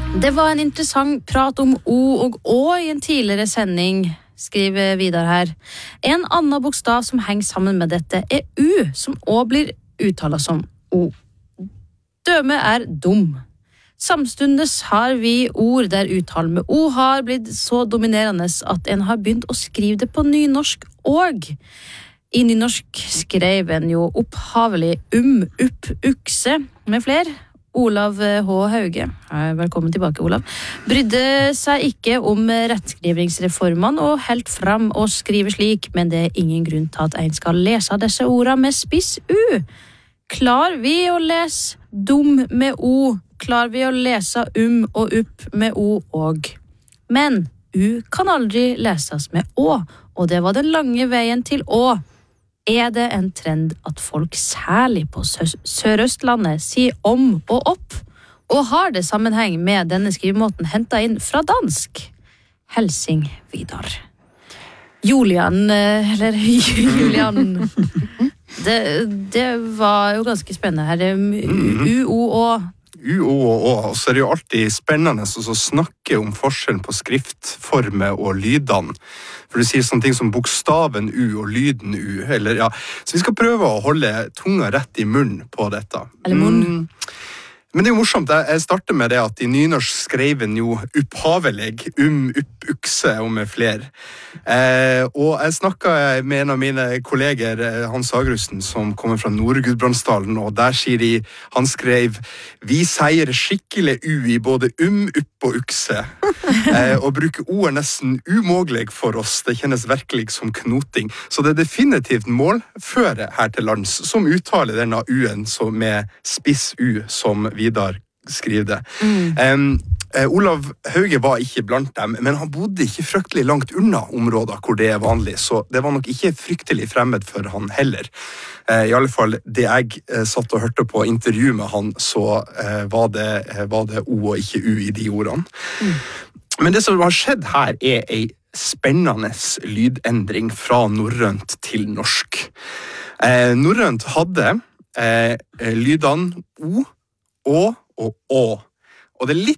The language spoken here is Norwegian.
Det var en interessant prat om O og Å i en tidligere sending, skriver Vidar her. En annen bokstav som henger sammen med dette U, som også blir uttalt som O. Døme dum. Samstundes har vi ord der uttalen med O har blitt så dominerende at en har begynt å skrive det på nynorsk og. I nynorsk skrev en jo opphavelig upp, ukse med flere. Olav H. Hauge, velkommen tilbake Olav, brydde seg ikke om rettskrivingsreformene og helt fram og skriver slik, men det ingen grunn til at en skal lese disse ordene med spiss U. Klar vi å lese dum med O, klar vi å lese og upp med O og. Men U kan aldri leses med Å, og det var den lange veien til Å. Det en trend at folk særlig på Sørøstlandet sier om og opp, og har det sammenheng med denne skrivemåten hentet inn fra dansk? Helsing Vidar. Julian, det var jo ganske spennende her. U, O, Å. Og så det jo alltid spennende å snakke om forskjellen på skriftformer og lydene. For du sier sånne ting som bokstaven U og lyden U. Eller, ja. Så vi skal prøve å holde tunga rett i munnen på dette. Eller munn. Men det er jo morsomt. Jeg starter med det at i nynorsk skrev en jo opphavelig, upp, ukse og med flere. Og jeg snakket med en av mine kolleger, Hans Agrusten, som kommer fra Nord-Gudbrandsdalen, og der sier de, han skrev, vi sier skikkelig U i både upp og ukse, og bruker O nesten umågelig for oss. Det kjennes virkelig som knoting. Så det er definitivt målføre her til lands, som uttaler denne U-en med spiss U, som Vidar skriver det. Olav Hauge var ikke blant dem, men han bodde ikke fryktelig langt unna områder hvor det er vanlig, så det var nok ikke fryktelig fremmed for han heller. I alle fall, det jeg satt og hørte på intervju med han, så var det O og ikke U i de ordene. Men det som har skjedd her en spennende lydendring fra norrønt til norsk. Norrønt hadde lydene O, Å og Å. Og det er litt